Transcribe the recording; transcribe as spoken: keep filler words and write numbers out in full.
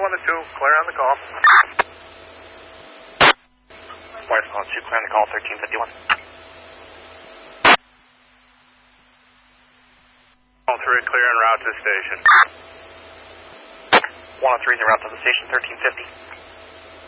one oh two, clear on the call. Wires one oh two, clear on the call, thirteen fifty-one. one oh three, clear en route to the station. one oh three is en route to the station, thirteen fifty.